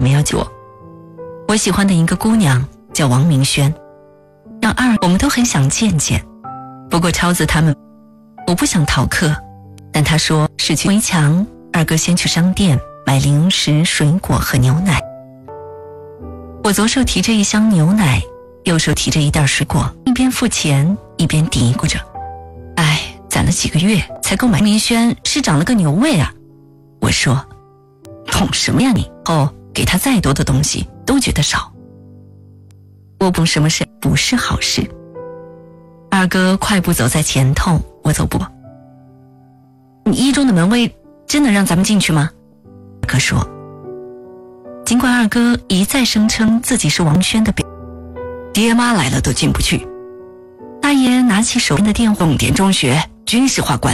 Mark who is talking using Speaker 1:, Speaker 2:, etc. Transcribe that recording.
Speaker 1: 么要救我喜欢的一个姑娘叫王明轩，让我们都很想见见。不过超子他们，我不想逃课，但他说是去围墙，二哥先去商店买零食、水果和牛奶。我左手提着一箱牛奶，右手提着一袋水果，一边付钱一边嘀咕着，哎，攒了几个月才够买。明轩是长了个牛胃啊。我说，懂什么呀你？给他再多的东西都觉得少。我懂什么事不是好事。二哥快步走在前头，我走不。你一中的门卫真的让咱们进去吗？二哥说。尽管二哥一再声称自己是王轩的爹妈来了都进不去。大爷拿起手边的电话，重点中学军事化管